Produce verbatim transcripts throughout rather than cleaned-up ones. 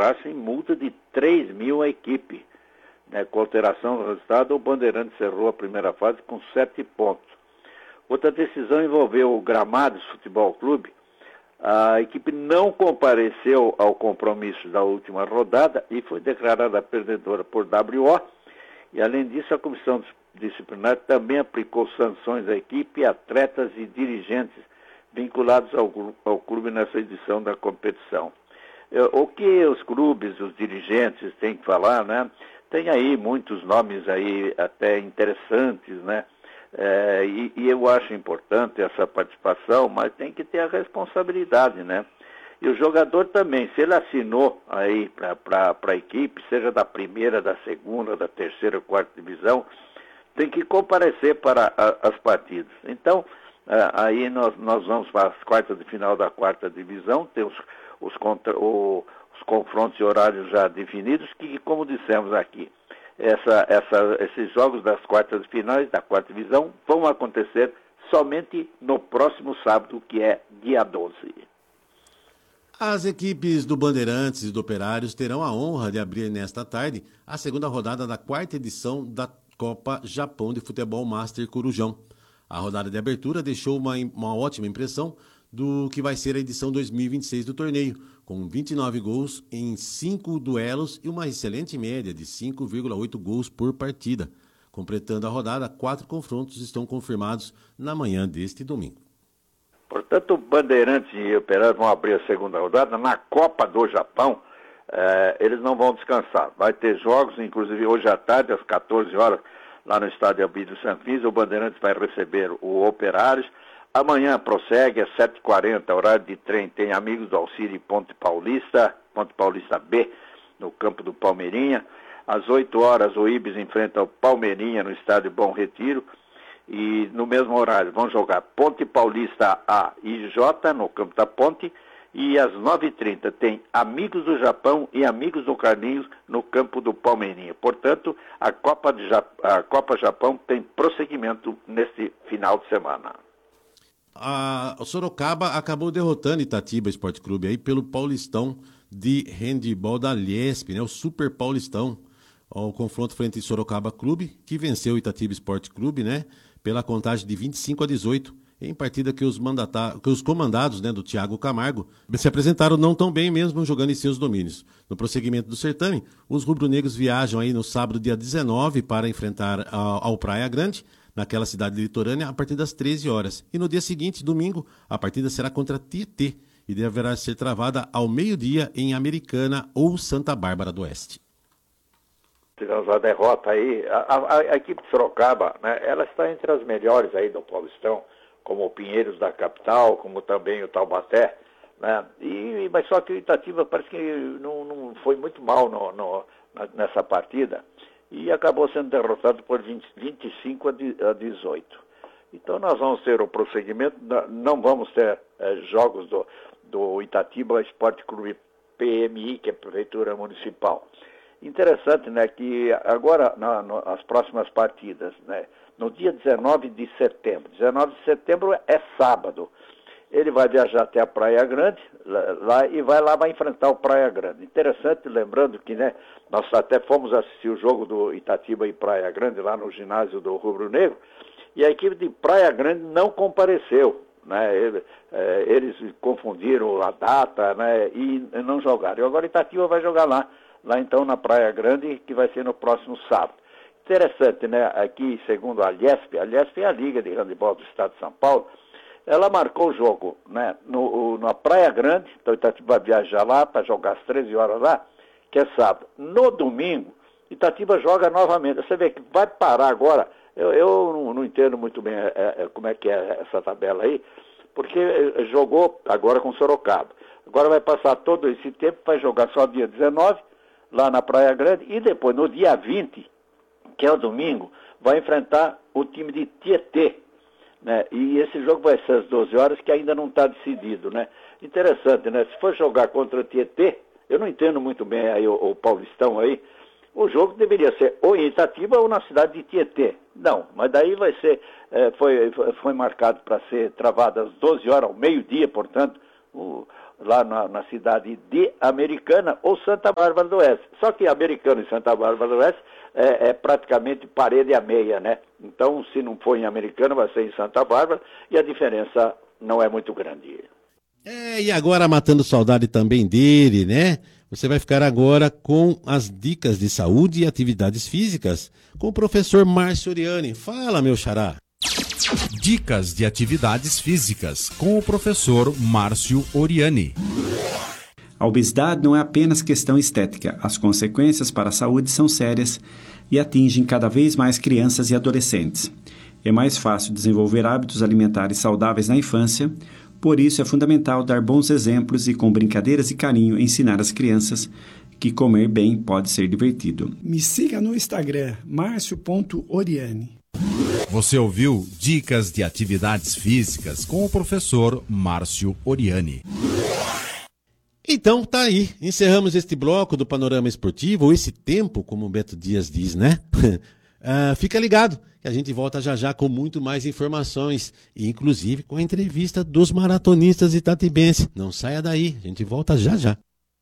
praxe em multa de três mil à equipe. Né? Com alteração do resultado, o Bandeirantes cerrou a primeira fase com sete pontos. Outra decisão envolveu o Gramados Futebol Clube. A equipe não compareceu ao compromisso da última rodada e foi declarada perdedora por W O. E, além disso, a comissão disciplinar também aplicou sanções à equipe, atletas e dirigentes vinculados ao, ao clube nessa edição da competição. O que os clubes, os dirigentes têm que falar, né? Tem aí muitos nomes aí até interessantes, né? É, e, e eu acho importante essa participação, mas tem que ter a responsabilidade, né? E o jogador também, se ele assinou aí para a equipe, seja da primeira, da segunda, da terceira, quarta divisão, tem que comparecer para a, as partidas. Então, aí nós, nós vamos para as quartas de final da quarta divisão, tem os, os, contra, o, os confrontos e horários já definidos, que, como dissemos aqui, essa, essa, esses jogos das quartas de finais da quarta divisão vão acontecer somente no próximo sábado, que é dia doze. As equipes do Bandeirantes e do Operários terão a honra de abrir nesta tarde a segunda rodada da quarta edição da Copa Japão de Futebol Master Corujão. A rodada de abertura deixou uma, uma ótima impressão do que vai ser a edição dois mil e vinte e seis do torneio, com vinte e nove gols em cinco duelos e uma excelente média de cinco vírgula oito gols por partida. Completando a rodada, quatro confrontos estão confirmados na manhã deste domingo. Portanto, Bandeirantes e Operários vão abrir a segunda rodada. Na Copa do Japão, eh, eles não vão descansar. Vai ter jogos, inclusive hoje à tarde, às quatorze horas, lá no estádio Albídio Sanfins. O Bandeirantes vai receber o Operários. Amanhã prossegue às sete e quarenta, horário de trem. Tem Amigos do Alcide e Ponte Paulista, Ponte Paulista B, no campo do Palmeirinha. Às oito horas, o Ibis enfrenta o Palmeirinha no estádio Bom Retiro. E no mesmo horário vão jogar Ponte Paulista A e J no campo da Ponte. E às nove e trinta tem Amigos do Japão e Amigos do Carlinhos no campo do Palmeirinha. Portanto, a Copa, de ja... a Copa Japão tem prosseguimento neste final de semana. A Sorocaba acabou derrotando Itatiba Esporte Clube aí pelo Paulistão de handebol da Liesp, né? O Super Paulistão. O confronto frente ao Sorocaba Clube, que venceu o Itatiba Esporte Clube, né? Pela contagem de vinte e cinco a dezoito, em partida que os, mandata... que os comandados, né, do Thiago Camargo se apresentaram não tão bem mesmo jogando em seus domínios. No prosseguimento do certame, os rubro-negros viajam aí no sábado, dia dezenove, para enfrentar ao, ao Praia Grande, naquela cidade litorânea, a partir das treze horas. E no dia seguinte, domingo, a partida será contra Tietê e deverá ser travada ao meio-dia em Americana ou Santa Bárbara do Oeste. Tivemos a derrota aí, a, a, a equipe de Sorocaba, né, ela está entre as melhores aí do Paulistão, como o Pinheiros da capital, como também o Taubaté, né, e, mas só que o Itatiba parece que não, não foi muito mal no, no, nessa partida, e acabou sendo derrotado por vinte, vinte e cinco a dezoito. Então nós vamos ter o prosseguimento, não vamos ter é, jogos do, do Itatiba Esporte Clube P M I, que é a Prefeitura Municipal. Interessante, né, que agora, na, no, as próximas partidas, né, no dia dezenove de setembro, dezenove de setembro é sábado, ele vai viajar até a Praia Grande, lá, lá, e vai lá, vai enfrentar o Praia Grande. Interessante, lembrando que, né, nós até fomos assistir o jogo do Itatiba e Praia Grande, lá no ginásio do Rubro Negro, e a equipe de Praia Grande não compareceu, né, ele, é, eles confundiram a data, né, e não jogaram. E agora o Itatiba vai jogar lá, lá então na Praia Grande, que vai ser no próximo sábado. Interessante, né? Aqui, segundo a Liesp, a Liesp é a Liga de Handebol do Estado de São Paulo, ela marcou o jogo, né, no, na Praia Grande, então Itatiba vai viajar lá para jogar às treze horas lá, que é sábado. No domingo, Itatiba joga novamente. Você vê que vai parar agora, eu, eu não, não entendo muito bem é, é, como é que é essa tabela aí, porque jogou agora com Sorocaba. Agora vai passar todo esse tempo, vai jogar só dia dezenove, lá na Praia Grande, e depois, no dia vinte, que é o domingo, vai enfrentar o time de Tietê, né? E esse jogo vai ser às doze horas, que ainda não está decidido, né? Interessante, né? Se for jogar contra o Tietê, eu não entendo muito bem aí o, o Paulistão aí, o jogo deveria ser ou em Itatiba ou na cidade de Tietê. Não, mas daí vai ser, é, foi, foi marcado para ser travado às doze horas, ao meio-dia, portanto, o, lá na, na cidade de Americana ou Santa Bárbara do Oeste. Só que Americana e Santa Bárbara do Oeste é, é praticamente parede a meia, né? Então, se não for em Americana, vai ser em Santa Bárbara, e a diferença não é muito grande. É, e agora matando saudade também dele, né? Você vai ficar agora com as dicas de saúde e atividades físicas com o professor Márcio Oriani. Fala, meu xará. Dicas de atividades físicas com o professor Márcio Oriani. A obesidade não é apenas questão estética. As consequências para a saúde são sérias e atingem cada vez mais crianças e adolescentes. É mais fácil desenvolver hábitos alimentares saudáveis na infância, por isso é fundamental dar bons exemplos e, com brincadeiras e carinho, ensinar as crianças que comer bem pode ser divertido. Me siga no Instagram, marcio ponto oriani. Você ouviu Dicas de Atividades Físicas com o professor Márcio Oriani. Então tá aí, encerramos este bloco do Panorama Esportivo, ou esse tempo, como o Beto Dias diz, né? uh, fica ligado, que a gente volta já já com muito mais informações, inclusive com a entrevista dos maratonistas itatibenses. Não saia daí, a gente volta já já.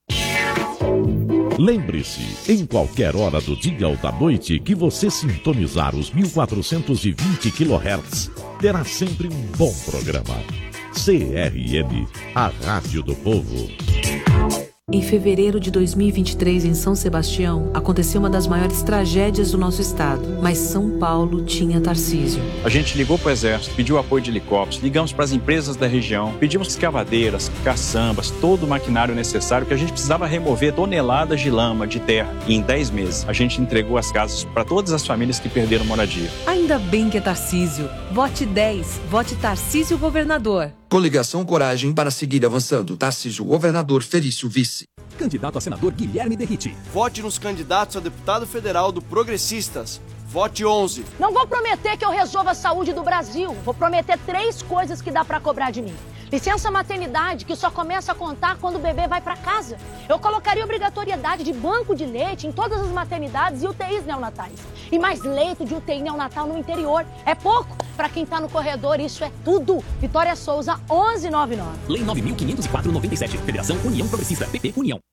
Lembre-se, em qualquer hora do dia ou da noite que você sintonizar os mil quatrocentos e vinte quilohertz, terá sempre um bom programa. C R M, a Rádio do Povo. Em fevereiro de dois mil e vinte e três, em São Sebastião, aconteceu uma das maiores tragédias do nosso estado. Mas São Paulo tinha Tarcísio. A gente ligou para o Exército, pediu apoio de helicópteros, ligamos para as empresas da região, pedimos escavadeiras, caçambas, todo o maquinário necessário que a gente precisava remover toneladas de lama, de terra. E em dez meses, a gente entregou as casas para todas as famílias que perderam moradia. Ainda bem que é Tarcísio. Vote dez. Vote Tarcísio Governador. Coligação Coragem para seguir avançando. Tarcísio Governador, Felício Vice. Candidato a senador Guilherme Derrite. Vote nos candidatos a deputado federal do Progressistas. Vote onze. Não vou prometer que eu resolva a saúde do Brasil. Vou prometer três coisas que dá pra cobrar de mim. Licença maternidade, que só começa a contar quando o bebê vai pra casa. Eu colocaria obrigatoriedade de banco de leite em todas as maternidades e U T Is neonatais. E mais leito de U T I neonatal no interior. É pouco? Pra quem tá no corredor, isso é tudo. Vitória Souza, onze noventa e nove. Lei nove mil quinhentos e quatro barra noventa e sete. Federação União Progressista. P P União.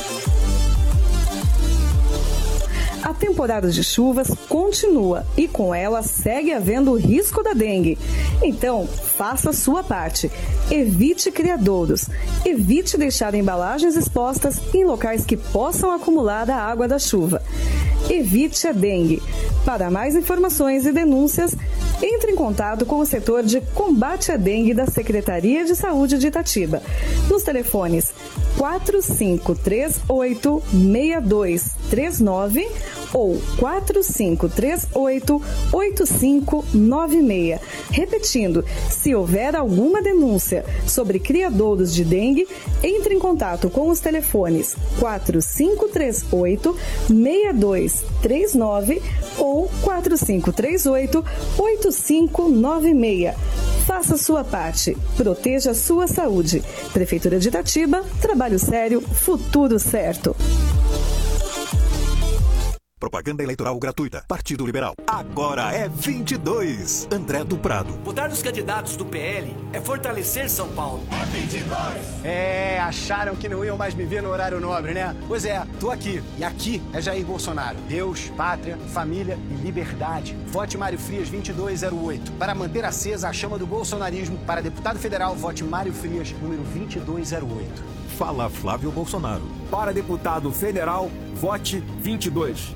A temporada de chuvas continua e com ela segue havendo o risco da dengue. Então, faça a sua parte. Evite criadouros. Evite deixar embalagens expostas em locais que possam acumular a água da chuva. Evite a dengue. Para mais informações e denúncias, entre em contato com o setor de combate à dengue da Secretaria de Saúde de Itatiba, nos telefones quatro cinco três oito, seis dois três nove ou quatro cinco três oito, oito cinco nove seis. Repetindo, se houver alguma denúncia sobre criadouros de dengue, entre em contato com os telefones quatro cinco três oito, seis dois três nove ou quatro cinco três oito, oito cinco nove seis. Faça sua parte. Proteja a sua saúde. Prefeitura de Itatiba, trabalho sério, futuro certo. Propaganda eleitoral gratuita. Partido Liberal. Agora é vinte e dois. André do Prado. Votar nos candidatos do P L é fortalecer São Paulo. É vinte e dois. É, acharam que não iam mais me ver no horário nobre, né? Pois é, tô aqui. E aqui é Jair Bolsonaro. Deus, pátria, família e liberdade. Vote Mário Frias vinte e dois zero oito. Para manter acesa a chama do bolsonarismo, para deputado federal, vote Mário Frias, número vinte e dois zero oito. Fala Flávio Bolsonaro. Para deputado federal, vote vinte e dois.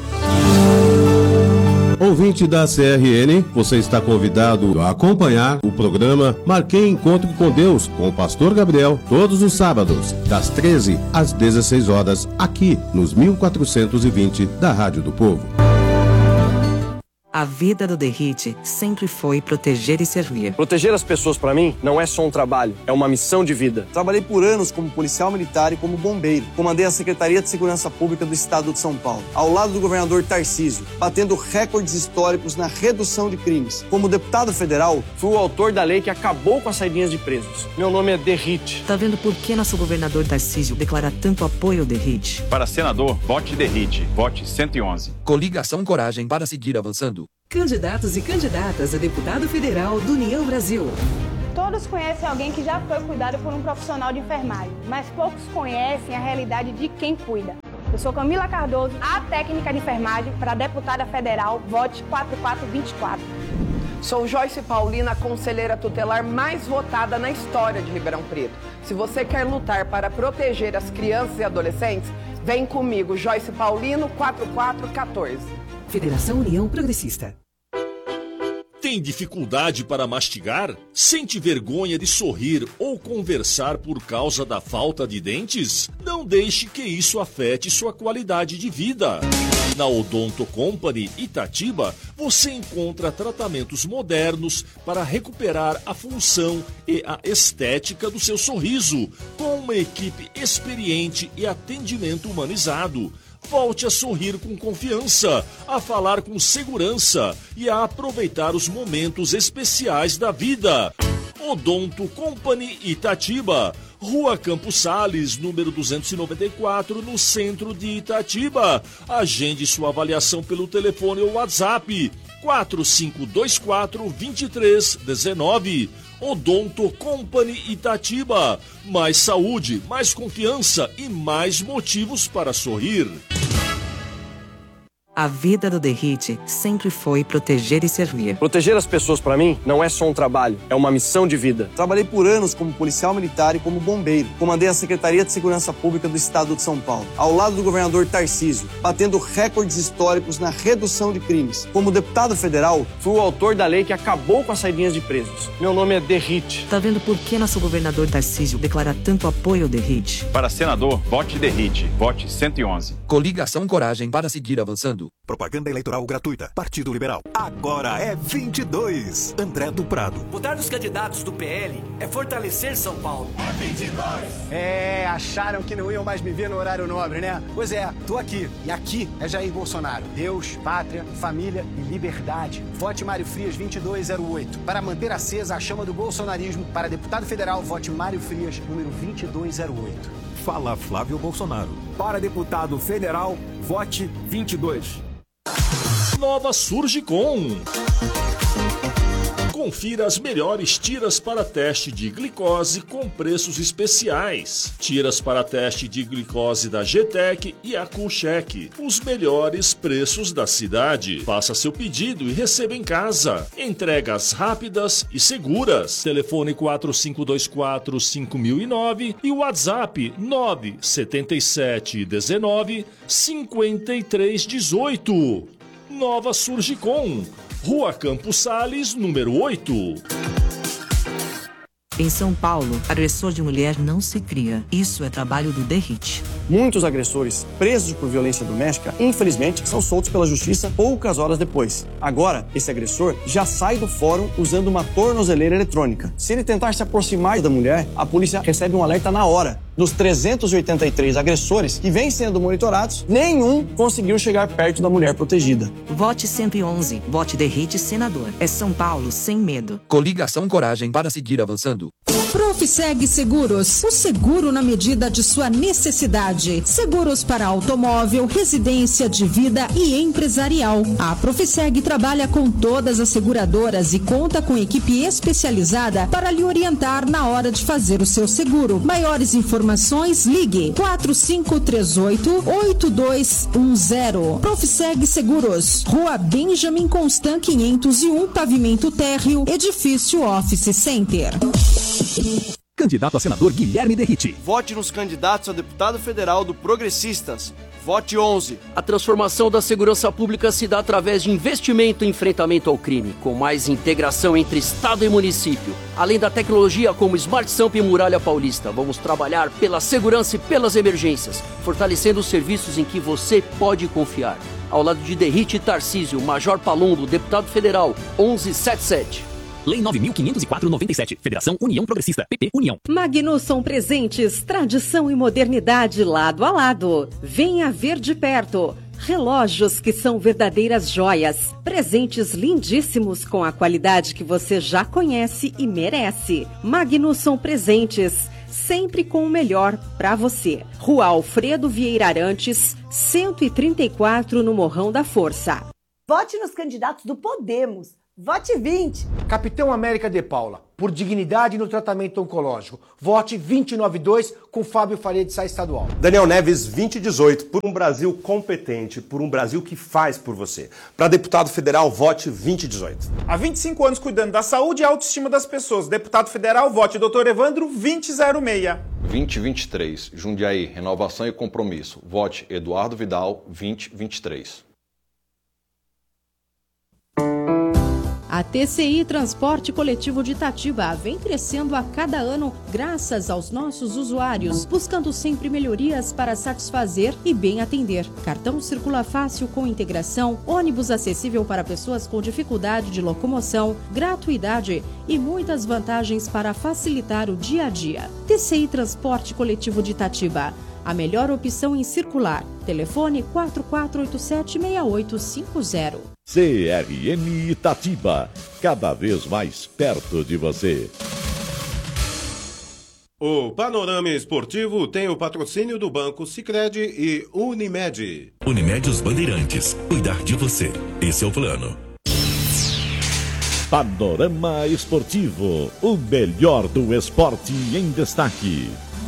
Ouvinte da C R N, você está convidado a acompanhar o programa Marquei Encontro com Deus, com o pastor Gabriel, todos os sábados, das treze às dezesseis horas, aqui nos mil quatrocentos e vinte da Rádio do Povo. A vida do Derrite sempre foi proteger e servir. Proteger as pessoas, para mim, não é só um trabalho, é uma missão de vida. Trabalhei por anos como policial militar e como bombeiro. Comandei a Secretaria de Segurança Pública do Estado de São Paulo, ao lado do governador Tarcísio, batendo recordes históricos na redução de crimes. Como deputado federal, fui o autor da lei que acabou com as saidinhas de presos. Meu nome é Derrite. Tá vendo por que nosso governador Tarcísio declara tanto apoio ao Derrite? Para senador, vote Derrite. Vote cento e onze. Coligação Coragem para seguir avançando. Candidatos e candidatas a deputado federal do União Brasil. Todos conhecem alguém que já foi cuidado por um profissional de enfermagem, mas poucos conhecem a realidade de quem cuida. Eu sou Camila Cardoso, a técnica de enfermagem para a deputada federal, vote quatro quatro dois quatro. Sou Joyce Paulina, conselheira tutelar mais votada na história de Ribeirão Preto. Se você quer lutar para proteger as crianças e adolescentes, vem comigo, Joyce Paulino, quatro quatro um quatro. Federação União Progressista. Tem dificuldade para mastigar? Sente vergonha de sorrir ou conversar por causa da falta de dentes? Não deixe que isso afete sua qualidade de vida. Na Odonto Company Itatiba, você encontra tratamentos modernos para recuperar a função e a estética do seu sorriso, com uma equipe experiente e atendimento humanizado. Volte a sorrir com confiança, a falar com segurança e a aproveitar os momentos especiais da vida. Odonto Company Itatiba, Rua Campos Sales, número duzentos e noventa e quatro, no centro de Itatiba. Agende sua avaliação pelo telefone ou WhatsApp quatro cinco dois quatro, dois três um nove. Odonto Company Itatiba. Mais saúde, mais confiança e mais motivos para sorrir. A vida do Derrite sempre foi proteger e servir. Proteger as pessoas para mim não é só um trabalho, é uma missão de vida. Trabalhei por anos como policial militar e como bombeiro. Comandei a Secretaria de Segurança Pública do Estado de São Paulo, ao lado do governador Tarcísio, batendo recordes históricos na redução de crimes. Como deputado federal, fui o autor da lei que acabou com as saidinhas de presos. Meu nome é Derrite. Tá vendo por que nosso governador Tarcísio declara tanto apoio ao Derrite? Para senador, vote Derrite, vote cento e onze. Coligação Coragem para seguir avançando. Propaganda eleitoral gratuita. Partido Liberal. Agora é vinte e dois. André do Prado. Votar nos candidatos do P L é fortalecer São Paulo. É vinte e dois. É, acharam que não iam mais me ver no horário nobre, né? Pois é, tô aqui. E aqui é Jair Bolsonaro. Deus, pátria, família e liberdade. Vote Mário Frias vinte e dois zero oito. Para manter acesa a chama do bolsonarismo, para deputado federal, vote Mário Frias, número vinte e dois zero oito. Fala Flávio Bolsonaro. Para deputado federal, vote vinte e dois. Nova Surgicom. Confira as melhores tiras para teste de glicose com preços especiais. Tiras para teste de glicose da G Tec e a Coolcheck. Os melhores preços da cidade. Faça seu pedido e receba em casa. Entregas rápidas e seguras. Telefone quatro cinco dois quatro, cinco mil e nove e WhatsApp nove sete sete um nove, cinco três um oito. Nova Surgicom. Rua Campos Sales, número oito. Em São Paulo, agressor de mulher não se cria. Isso é trabalho do Derrite. Muitos agressores presos por violência doméstica, infelizmente, são soltos pela justiça poucas horas depois. Agora, esse agressor já sai do fórum usando uma tornozeleira eletrônica. Se ele tentar se aproximar da mulher, a polícia recebe um alerta na hora. Dos trezentos e oitenta e três agressores que vêm sendo monitorados, nenhum conseguiu chegar perto da mulher protegida. Vote cento e onze. Vote Derrite senador. É São Paulo sem medo. Coligação Coragem para seguir avançando. Profiseg Seguros, o seguro na medida de sua necessidade. Seguros para automóvel, residência, de vida e empresarial. A Profiseg trabalha com todas as seguradoras e conta com equipe especializada para lhe orientar na hora de fazer o seu seguro. Maiores informações, ligue quatro cinco três oito, oito dois um zero. Profiseg Seguros, Rua Benjamin Constant quinhentos e um, pavimento térreo, edifício Office Center. Candidato a senador Guilherme Derrite. Vote nos candidatos a deputado federal do Progressistas. Vote onze. A transformação da segurança pública se dá através de investimento em enfrentamento ao crime, com mais integração entre Estado e município. Além da tecnologia como Smart Samp e Muralha Paulista, vamos trabalhar pela segurança e pelas emergências, fortalecendo os serviços em que você pode confiar. Ao lado de Derrite e Tarcísio, Major Palombo, deputado federal, onze setenta e sete. Lei nove mil quinhentos e quatro barra noventa e sete. Federação União Progressista. P P União. Magnusson Presentes. Tradição e modernidade lado a lado. Venha ver de perto. Relógios que são verdadeiras joias. Presentes lindíssimos com a qualidade que você já conhece e merece. Magnusson Presentes. Sempre com o melhor para você. Rua Alfredo Vieira Arantes, cento e trinta e quatro, no Morrão da Força. Vote nos candidatos do Podemos. Vote vinte. Capitão América de Paula, por dignidade no tratamento oncológico. Vote vinte e nove dois com Fábio Faria de Sá Estadual. Daniel Neves, vinte e dezoito, por um Brasil competente, por um Brasil que faz por você. Para deputado federal, vote vinte e dezoito. Há vinte e cinco anos cuidando da saúde e autoestima das pessoas. Deputado federal, vote doutor Evandro vinte e zero seis. vinte e vinte e três, Jundiaí, renovação e compromisso. Vote Eduardo Vidal vinte e vinte e três. A T C I Transporte Coletivo de Itatiba vem crescendo a cada ano graças aos nossos usuários, buscando sempre melhorias para satisfazer e bem atender. Cartão circula fácil com integração, ônibus acessível para pessoas com dificuldade de locomoção, gratuidade e muitas vantagens para facilitar o dia a dia. T C I Transporte Coletivo de Itatiba, a melhor opção em circular. Telefone quatro quatro oito sete, seis oito cinco zero. C R M Itatiba, cada vez mais perto de você. O Panorama Esportivo tem o patrocínio do Banco Sicredi e Unimed. Unimed Os Bandeirantes, cuidar de você. Esse é o plano. Panorama Esportivo, o melhor do esporte em destaque.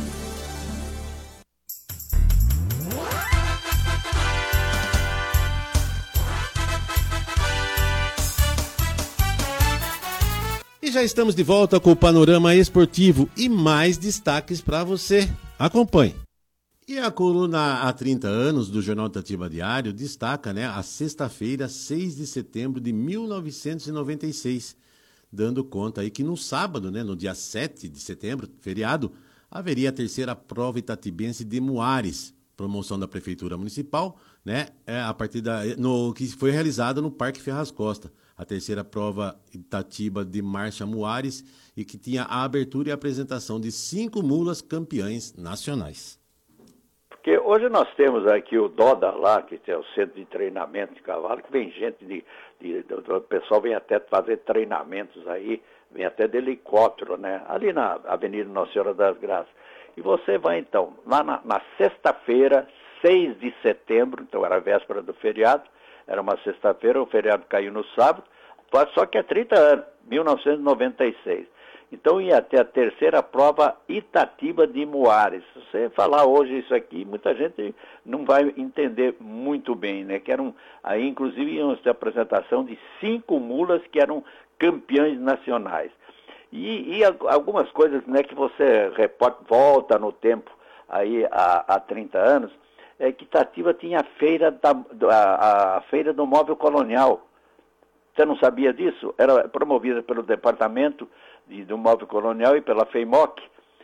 E já estamos de volta com o Panorama Esportivo e mais destaques para você. Acompanhe. E a coluna há trinta anos do Jornal Itatiba Diário destaca, né, a sexta-feira, seis de setembro de mil novecentos e noventa e seis, dando conta aí que no sábado, né, no dia sete de setembro, feriado, haveria a terceira prova itatibense de Muares, promoção da Prefeitura Municipal, né, é, a partir da, no, que foi realizada no Parque Ferraz Costa. A terceira prova Itatiba de Marcha Muares e que tinha a abertura e a apresentação de cinco mulas campeãs nacionais. Porque hoje nós temos aqui o Doda lá, que é o centro de treinamento de cavalo, que vem gente de, de, de o pessoal vem até fazer treinamentos aí, vem até de helicóptero, né? Ali na Avenida Nossa Senhora das Graças. E você vai então, lá na, na sexta-feira, seis de setembro, então era a véspera do feriado, era uma sexta-feira, o feriado caiu no sábado, só que é trinta anos, mil novecentos e noventa e seis. Então ia ter a terceira prova Itatiba de Muares. Se você falar hoje isso aqui, muita gente não vai entender muito bem, né? Que eram, aí inclusive iam ter a apresentação de cinco mulas que eram campeãs nacionais. E, e algumas coisas, né, que você reporta, volta no tempo aí há, há trinta anos, é que Itatiba tinha a feira, da, a, a feira do móvel colonial. Você não sabia disso? Era promovida pelo Departamento de, do Móvel Colonial e pela FEIMOC.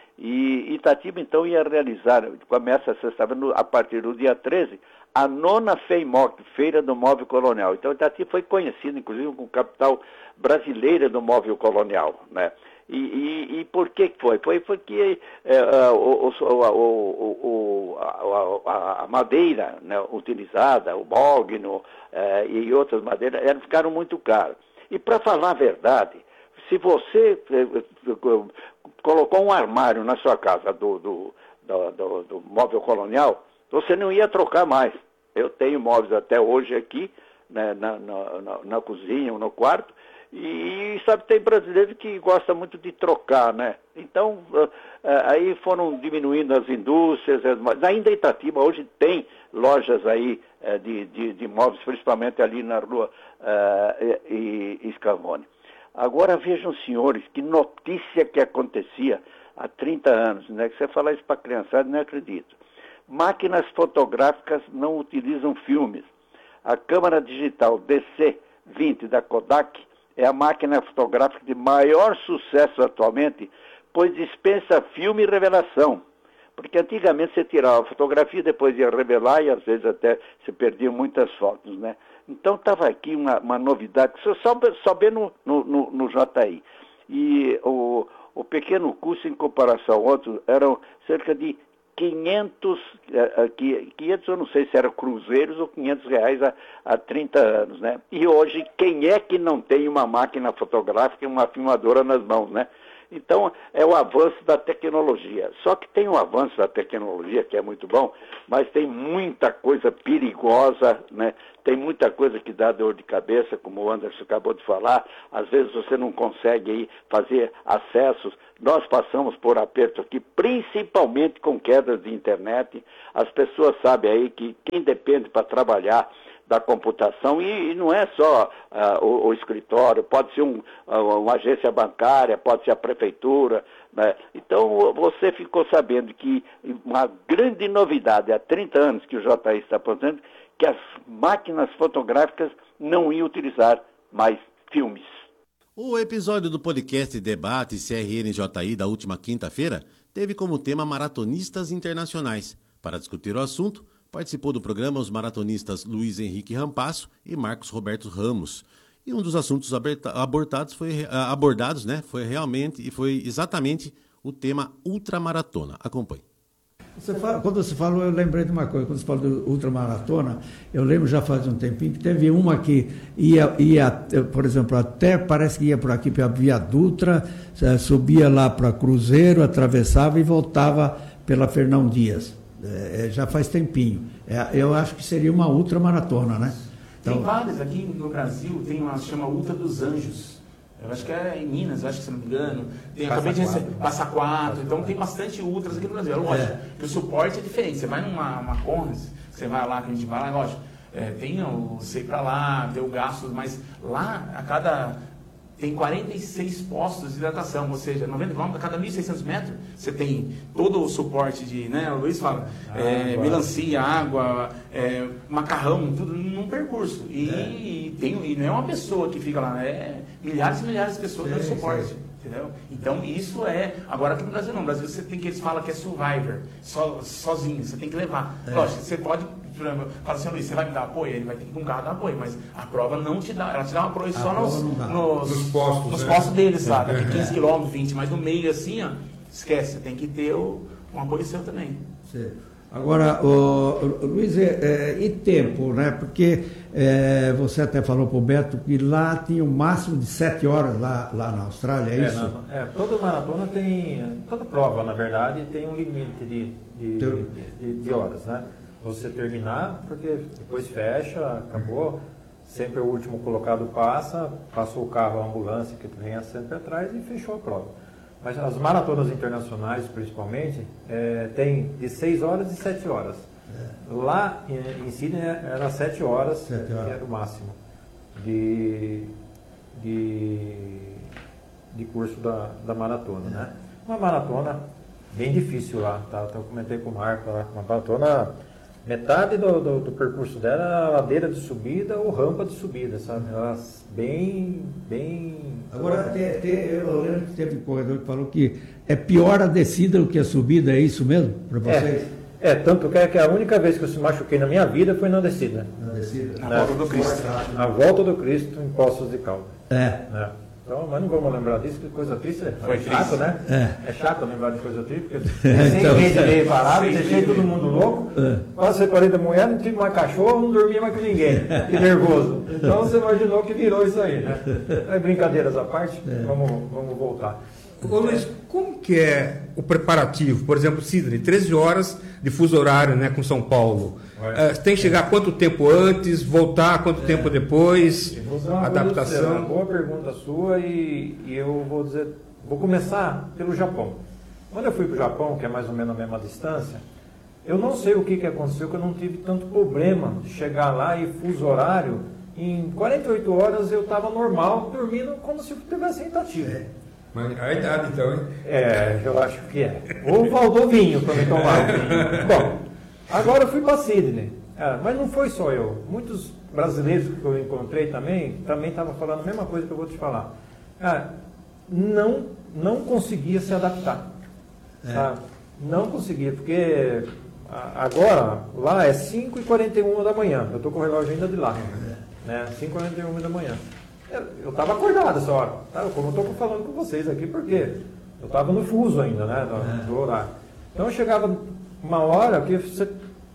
E Itatiba, então, ia realizar, começa sexta-feira, a partir do dia treze, a nona FEIMOC, Feira do Móvel Colonial. Então, Itatiba foi conhecida, inclusive, como capital brasileira do móvel colonial, né? E, e, e por que foi? Foi porque é, o, o, o, o, a, a madeira, né, utilizada, o mogno é, e outras madeiras, elas ficaram muito caras. E para falar a verdade, se você é, colocou um armário na sua casa do, do, do, do, do móvel colonial, você não ia trocar mais. Eu tenho móveis até hoje aqui, né, na, na, na, na cozinha ou no quarto, e sabe, tem brasileiro que gosta muito de trocar, né? Então, uh, uh, aí foram diminuindo as indústrias, mas ainda Itatiba hoje tem lojas aí uh, de, de, de móveis, principalmente ali na rua uh, e, e Scavone. Agora vejam, senhores, que notícia que acontecia há trinta anos, né? Que você fala isso para a criançada, não acredito. Máquinas fotográficas não utilizam filmes. A câmera digital D C vinte da Kodak é a máquina fotográfica de maior sucesso atualmente, pois dispensa filme e revelação. Porque antigamente você tirava a fotografia, depois ia revelar e às vezes até se perdiam muitas fotos, né? Então estava aqui uma, uma novidade, que você só, só vê no, no, no, no J I. E o, o pequeno custo em comparação ao outro eram cerca de quinhentos, quinhentos, eu não sei se eram cruzeiros ou quinhentos reais há, há trinta anos, né? E hoje, quem é que não tem uma máquina fotográfica e uma filmadora nas mãos, né? Então, é o avanço da tecnologia. Só que tem o avanço da tecnologia, que é muito bom, mas tem muita coisa perigosa, né? Tem muita coisa que dá dor de cabeça, como o Anderson acabou de falar. Às vezes você não consegue aí fazer acessos. Nós passamos por aperto aqui, principalmente com quedas de internet. As pessoas sabem aí que quem depende para trabalhar da computação, e, e não é só uh, o, o escritório, pode ser um, uh, uma agência bancária, pode ser a prefeitura, né? Então você ficou sabendo que uma grande novidade, há trinta anos que o J I está apontando, que as máquinas fotográficas não iam utilizar mais filmes. O episódio do podcast Debate C R N J I da última quinta-feira teve como tema maratonistas internacionais. Para discutir o assunto, participou do programa os maratonistas Luiz Henrique Rampasso e Marcos Roberto Ramos. E um dos assuntos abordados foi, abordados, né, foi realmente e foi exatamente o tema ultramaratona. Acompanhe. Você fala, quando você falou, eu lembrei de uma coisa. Quando você falou do ultramaratona, eu lembro já faz um tempinho que teve uma que ia, ia por exemplo, até parece que ia por aqui para a Via Dutra, subia lá para Cruzeiro, atravessava e voltava pela Fernão Dias. É, já faz tempinho. É, eu acho que seria uma ultramaratona, né? Então, tem várias aqui no Brasil, tem uma que chama Ultra dos Anjos. Eu acho que é em Minas, eu acho que, se não me engano. Tem, Passa acabei de receber, quatro. Passa Quatro. Então tem bastante ultras aqui no Brasil. É lógico É. que o suporte é diferente. Você vai numa uma Conrads, você vai lá, que a gente vai lá, lógico. É, tem o sei pra lá, tem o gasto, mas lá a cada. Tem quarenta e seis postos de hidratação, ou seja, noventa quilômetros, a cada mil e seiscentos metros, você tem todo o suporte de, né, o Luiz fala, é, melancia, água, é, macarrão, tudo num percurso. E, é. e, tem, e não é uma pessoa que fica lá, é milhares e milhares de pessoas dando suporte. Entendeu? Então isso é. Agora aqui no Brasil não. No Brasil você tem que eles falam que é survivor, so, sozinho, você tem que levar. É. Lógico, você pode. Fala assim, Luiz, você vai me dar apoio? Ele vai ter que ir com um carro dar apoio, mas a prova não te dá, ela te dá um apoio só nos, nos, nos postos, nos né? postos deles, sabe? Daqui quinze quilômetros, vinte, mas no meio assim, ó, esquece, tem que ter o, um apoio seu também. Sim. Agora, o, o Luiz, é, é, e tempo, né? Porque é, você até falou para o Beto que lá tinha um máximo de sete horas lá, lá na Austrália, é, é isso? Não, é, toda maratona tem, toda prova, na verdade, tem um limite de, de, de, de, de horas, né? Você terminar, porque depois fecha, acabou, sempre o último colocado passa, passou o carro, a ambulância que vem sempre atrás e fechou a prova. Mas as maratonas internacionais, principalmente, é, tem de seis horas e sete horas. É. Lá em, em Sydney era sete horas, sete horas, que era o máximo de, de, de curso da, da maratona. É. Né? Uma maratona bem difícil lá, tá? Então, eu comentei com o Marco, uma maratona, metade do, do, do percurso dela era ladeira de subida ou rampa de subida, sabe? Elas bem, bem... Agora, te, te, eu lembro que teve um corredor que falou que é pior a descida do que a subida, é isso mesmo para vocês? É, é, tanto que, é que a única vez que eu se machuquei na minha vida foi na descida. Na descida? Na, na volta do Cristo. Na volta do Cristo, em Poços de Caldas. É. é. Então, mas não vamos lembrar disso, que coisa triste, é Foi chato, triste. né? É. É chato lembrar de coisa triste, porque sem então, meio de meio parado, deixei todo mundo louco, é. quase separei da mulher, não tive mais cachorro, não dormia mais com ninguém, que nervoso. Então você imaginou que virou isso aí, né? É, brincadeiras à parte, é. vamos, vamos voltar. Ô Luiz, como que é o preparativo? Por exemplo, Sydney, treze horas de fuso horário, né, com São Paulo. É, tem que chegar quanto tempo antes, voltar quanto é. tempo depois, adaptação? Uma boa pergunta sua e, e eu vou dizer, vou começar pelo Japão. Quando eu fui para o Japão, que é mais ou menos a mesma distância, eu não sei o que, que aconteceu, que eu não tive tanto problema de chegar lá e fuso horário, em quarenta e oito horas eu estava normal, dormindo como se eu tivesse sentativo. É. Mas a idade então, hein? É, eu acho que é. Ou faltou vinho para me tomar vinho. Bom, agora eu fui para Sydney. É, mas não foi só eu. Muitos brasileiros que eu encontrei também, também estavam falando a mesma coisa que eu vou te falar. É, não, não conseguia se adaptar. É. Tá? Não conseguia, porque agora lá é cinco e quarenta e uma da manhã. Eu estou com o relógio ainda de lá. É. Né? cinco e quarenta e uma da manhã. Eu estava acordado essa hora, tá? Como eu estou falando com vocês aqui, porque eu estava no fuso ainda, né, do, do horário. Então eu chegava uma hora que você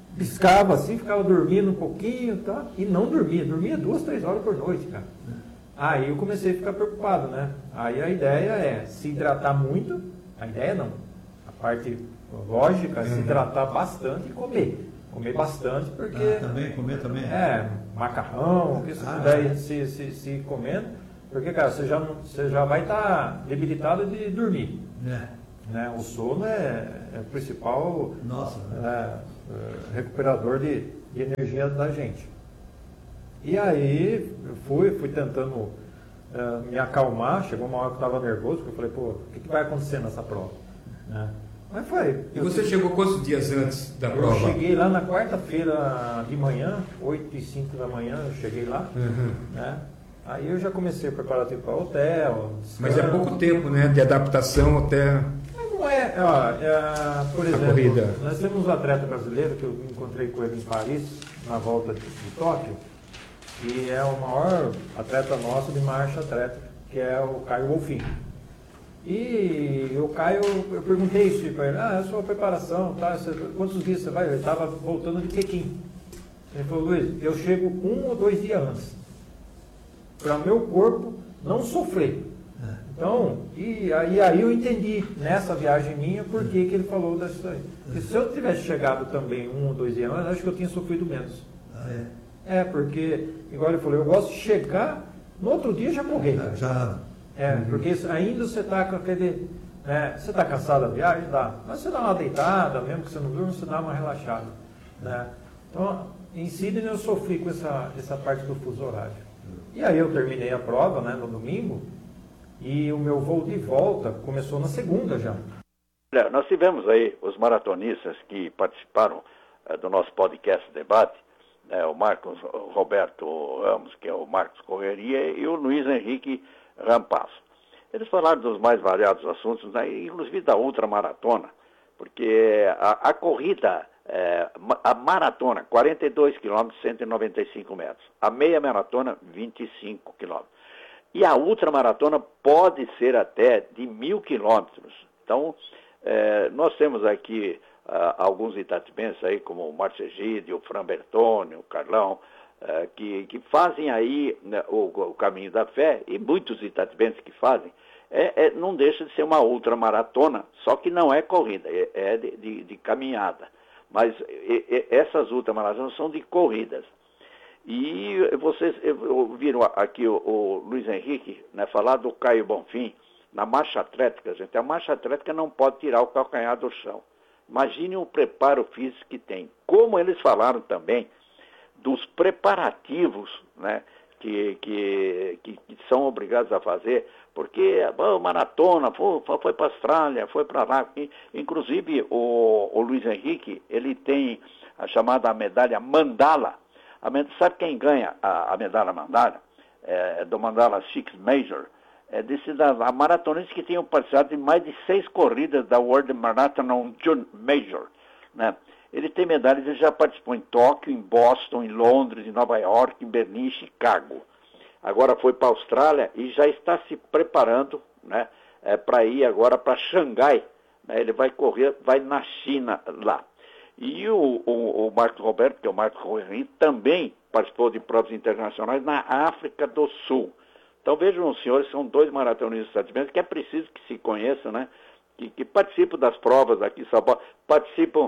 piscava assim, ficava dormindo um pouquinho, tá? E não dormia, dormia duas, três horas por noite, cara. Aí eu comecei a ficar preocupado, né? Aí a ideia é se hidratar muito, a ideia não, a parte lógica é se hidratar bastante e comer. Comer bastante, porque... Ah, também, comer também? É, macarrão, o que você ah, puder é. se, se, se comendo, porque, cara, você já, não, você já vai estar tá debilitado de dormir. É. Né? O sono é, é o principal Nossa, é, é, recuperador de, de energia da gente. E aí, eu fui, fui tentando uh, me acalmar, chegou uma hora que eu estava nervoso, porque eu falei, pô, o que, que vai acontecer nessa prova? Né? Mas foi. E você eu, chegou quantos dias antes da eu prova? Eu cheguei lá na quarta-feira de manhã, oito e cinco da manhã, eu cheguei lá, uhum. né? Aí eu já comecei a preparar para o hotel. Mas é pouco tempo, né, de adaptação até... Não é, ó, é, por exemplo, corrida. Nós temos um atleta brasileiro que eu encontrei com ele em Paris, na volta de, de Tóquio, que é o maior atleta nosso de marcha atlética, que é o Caio Wolfin. E o Caio, eu perguntei isso para ele, ah, é a sua preparação, tá? Você, quantos dias você vai? Ele estava voltando de Pequim. Ele falou, Luiz, eu chego um ou dois dias antes, para meu corpo não sofrer. Então, e aí, aí eu entendi nessa viagem minha por que, que ele falou disso aí. Porque se eu tivesse chegado também um ou dois dias antes, acho que eu tinha sofrido menos. Ah, é? É, porque, igual ele falou, eu gosto de chegar, no outro dia já morrer. Já, já... É, uhum. Porque ainda você está com aquele... É, você está cansado da viagem? Dá. Mas você dá uma deitada, mesmo que você não durma, você dá uma relaxada. Né? Então, em Sydney eu sofri com essa, essa parte do fuso horário. E aí eu terminei a prova, né, no domingo, e o meu voo de volta começou na segunda já. Nós tivemos aí os maratonistas que participaram uh, do nosso podcast debate, né, o Marcos o Roberto Ramos, que é o Marcos Correria, e o Luiz Henrique Rampasso. Eles falaram dos mais variados assuntos, né, inclusive da ultramaratona, porque a, a corrida, é, a maratona, quarenta e dois quilômetros, cento e noventa e cinco metros. A meia maratona, vinte e cinco quilômetros. E a ultramaratona pode ser até de mil quilômetros. Então, é, nós temos aqui uh, alguns itatibenses aí, como o Márcio Egídio, o Fran Bertone, o Carlão, uh, que, que fazem aí, né, o, o caminho da fé, e muitos itatibenses que fazem, é, é, não deixa de ser uma ultramaratona, só que não é corrida, é, é de, de, de caminhada. Mas e, e, essas ultramaratonas são de corridas. E vocês ouviram aqui o, o Luiz Henrique, né, falar do Caio Bonfim, na marcha atlética, gente. A marcha atlética não pode tirar o calcanhar do chão. Imagine o preparo físico que tem. Como eles falaram também dos preparativos, né, que, que, que, que são obrigados a fazer, porque a maratona foi, foi para a Austrália, foi para lá. Inclusive o, o Luiz Henrique, ele tem a chamada medalha Mandala. A, sabe quem ganha a, a medalha Mandala? É, do Mandala Six Major. É desse, da, a maratonista que tem participado de mais de seis corridas da World Marathon Major. Né? Ele tem medalhas, ele já participou em Tóquio, em Boston, em Londres, em Nova York, em Berlim, Chicago. Agora foi para a Austrália e já está se preparando, né, é, para ir agora para Xangai. Né? Ele vai correr, vai na China lá. E o, o, o Marcos Roberto, que é o Marcos Correia, também participou de provas internacionais na África do Sul. Então vejam os senhores, são dois maratonistas estaduais que é preciso que se conheçam, né? Que, que participam das provas aqui em São Paulo, participam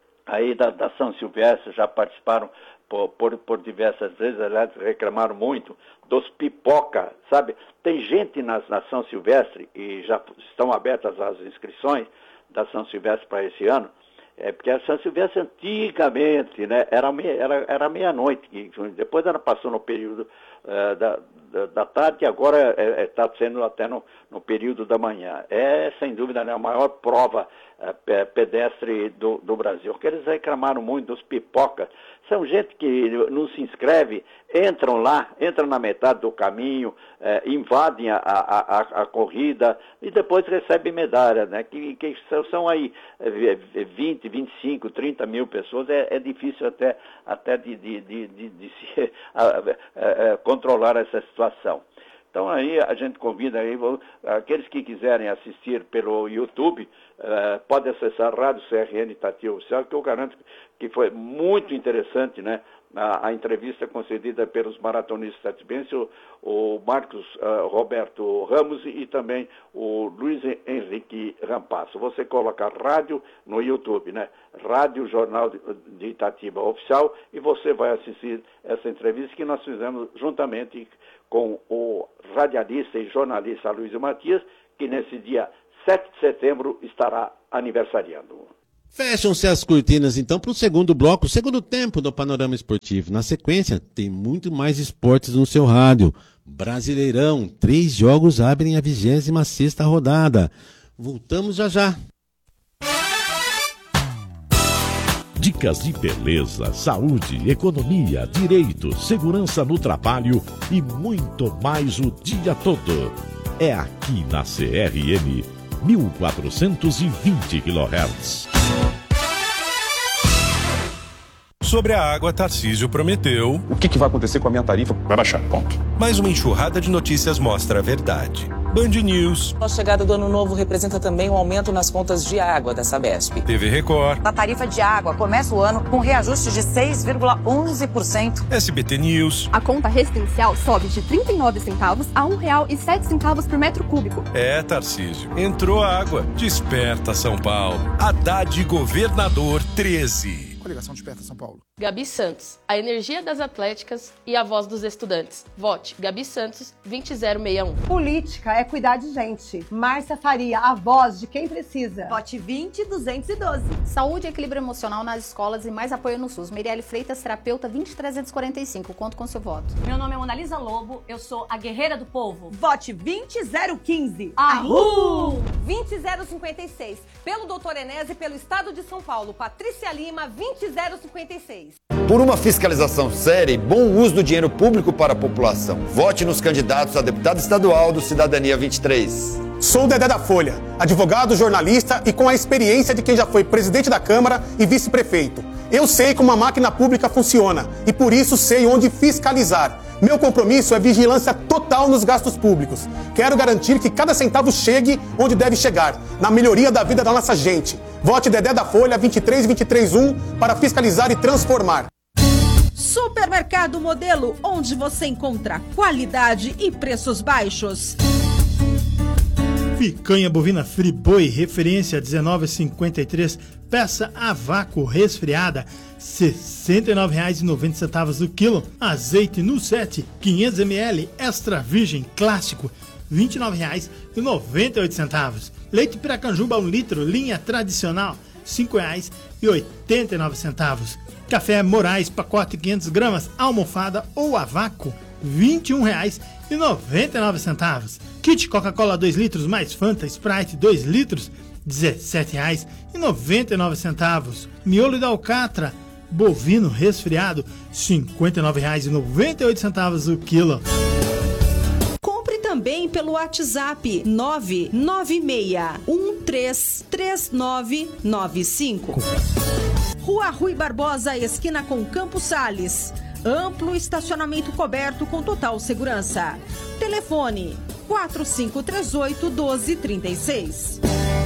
aí da, da São Silvestre, já participaram por, por, por diversas vezes, aliás, reclamaram muito dos pipoca, sabe? Tem gente na, na São Silvestre, e já estão abertas as inscrições da São Silvestre para esse ano. É porque a São Silvestre antigamente, né, era, meia, era, era meia-noite, depois ela passou no período uh, da, da, da tarde e agora está é, é, sendo até no, no período da manhã. É, sem dúvida, né, a maior prova uh, pedestre do, do Brasil. Porque eles reclamaram muito dos pipocas. São gente que não se inscreve, entram lá, entram na metade do caminho, eh, invadem a, a, a, a corrida e depois recebem medalha, né? Que, que são aí vinte, vinte e cinco, trinta mil pessoas, é, é difícil até, até de, de, de, de, de se a, a, a, controlar essa situação. Então aí a gente convida aí, aqueles que quiserem assistir pelo YouTube, uh, pode acessar a Rádio C R N Itatiba Oficial, que eu garanto que foi muito interessante, né, a, a entrevista concedida pelos maratonistas tatibenses, o, o Marcos uh, Roberto Ramos e, e também o Luiz Henrique Rampasso. Você coloca rádio no YouTube, né? Rádio Jornal de, de Itatiba Oficial, e você vai assistir essa entrevista que nós fizemos juntamente com o radialista e jornalista Luiz Matias, que nesse dia sete de setembro estará aniversariando. Fecham-se as cortinas, então, para o segundo bloco, o segundo tempo do Panorama Esportivo. Na sequência, tem muito mais esportes no seu rádio. Brasileirão, três jogos abrem a vigésima sexta rodada. Voltamos já já. Dicas de beleza, saúde, economia, direito, segurança no trabalho e muito mais o dia todo. É aqui na C R M mil quatrocentos e vinte quilohertz. Sobre a água, Tarcísio prometeu... O que, que vai acontecer com a minha tarifa? Vai baixar, ponto. Mas uma enxurrada de notícias mostra a verdade. Band News. A chegada do ano novo representa também um aumento nas contas de água da Sabesp. T V Record. A tarifa de água começa o ano com reajuste de seis vírgula onze por cento. S B T News. A conta residencial sobe de trinta e nove centavos a um real e sete centavos por metro cúbico. É, Tarcísio. Entrou água. Desperta São Paulo. Haddad Governador treze. Coligação Desperta São Paulo. Gabi Santos, a energia das atléticas e a voz dos estudantes. Vote Gabi Santos, vinte zero seis um. Política é cuidar de gente. Márcia Faria, a voz de quem precisa. Vote vinte duzentos e doze. Saúde e equilíbrio emocional nas escolas e mais apoio no SUS. Meirelle Freitas, terapeuta, vinte trezentos e quarenta e cinco. Conto com seu voto. Meu nome é Monalisa Lobo, eu sou a guerreira do povo. Vote vinte zero quinze. Arru! vinte zero cinquenta e seis. Pelo doutor Enéas e pelo Estado de São Paulo. Patrícia Lima, vinte zero cinquenta e seis. Por uma fiscalização séria e bom uso do dinheiro público para a população. Vote nos candidatos a deputado estadual do Cidadania vinte e três. Sou Dedé da Folha, advogado, jornalista e com a experiência de quem já foi presidente da Câmara e vice-prefeito. Eu sei como a máquina pública funciona e por isso sei onde fiscalizar. Meu compromisso é vigilância total nos gastos públicos. Quero garantir que cada centavo chegue onde deve chegar, na melhoria da vida da nossa gente. Vote Dedé da Folha vinte e três vinte e três um para fiscalizar e transformar. Supermercado Modelo, onde você encontra qualidade e preços baixos. Picanha bovina Friboi, referência dezenove reais e cinquenta e três, peça a vácuo resfriada, sessenta e nove reais e noventa centavos do quilo. Azeite no sete, quinhentos mililitros, extra virgem clássico, vinte e nove reais e noventa e oito centavos. Leite Piracanjuba um litro, linha tradicional, cinco reais e oitenta e nove centavos. Café Moraes, pacote quinhentas gramas, almofada ou a vácuo, vinte e um reais e noventa e nove centavos. Kit Coca-Cola dois litros mais Fanta Sprite dois litros, dezessete reais e noventa e nove centavos. Miolo da Alcatra, bovino resfriado, cinquenta e nove reais e noventa e oito centavos o quilo. Compre também pelo WhatsApp nove nove seis um três três nove nove cinco. Rua Rui Barbosa, esquina com Campos Sales. Amplo estacionamento coberto com total segurança. Telefone quatro cinco três oito, um dois três seis.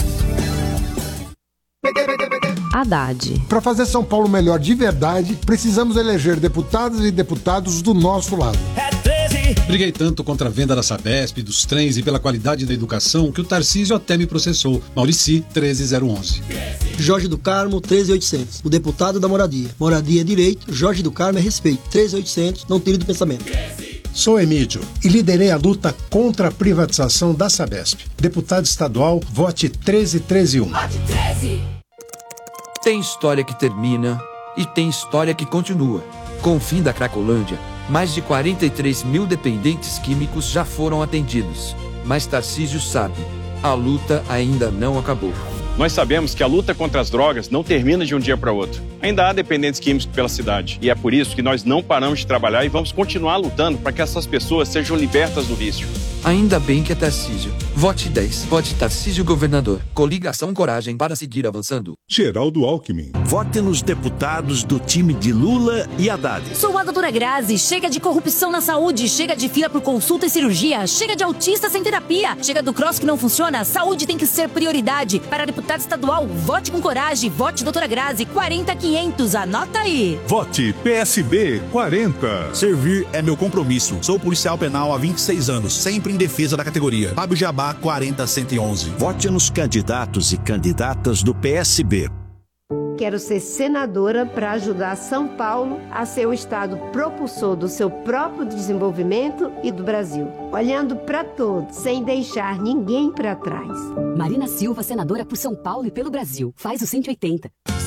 Haddad. Para fazer São Paulo melhor de verdade, precisamos eleger deputadas e deputados do nosso lado. Briguei tanto contra a venda da Sabesp, dos trens e pela qualidade da educação que o Tarcísio até me processou. Maurici, treze zero onze. Jorge do Carmo, treze oitocentos. O deputado da moradia. Moradia é direito, Jorge do Carmo é respeito. treze oitocentos, não tire do pensamento. Sou Emílio e liderei a luta contra a privatização da Sabesp. Deputado estadual, vote treze treze um. Vote treze. Tem história que termina e tem história que continua. Com o fim da Cracolândia, mais de quarenta e três mil dependentes químicos já foram atendidos. Mas Tarcísio sabe, a luta ainda não acabou. Nós sabemos que a luta contra as drogas não termina de um dia para outro. Ainda há dependentes químicos pela cidade. E é por isso que nós não paramos de trabalhar e vamos continuar lutando para que essas pessoas sejam libertas do vício. Ainda bem que é Tarcísio. Vote dez. Vote Tarcísio Governador. Coligação Coragem para seguir avançando. Geraldo Alckmin. Vote nos deputados do time de Lula e Haddad. Sou a doutora Grazi. Chega de corrupção na saúde. Chega de fila por consulta e cirurgia. Chega de autista sem terapia. Chega do cross que não funciona. Saúde tem que ser prioridade. Para deputado estadual, vote com coragem. Vote doutora Grazi. quarenta quinhentos. Anota aí. Vote P S B quarenta. Servir é meu compromisso. Sou policial penal há vinte e seis anos, sempre em defesa da categoria. Fábio Jabá quarenta cento e onze. Vote nos candidatos e candidatas do P S B. Quero ser senadora para ajudar São Paulo a ser o estado propulsor do seu próprio desenvolvimento e do Brasil, olhando para todos, sem deixar ninguém para trás. Marina Silva, senadora por São Paulo e pelo Brasil. Faz o cento e oitenta.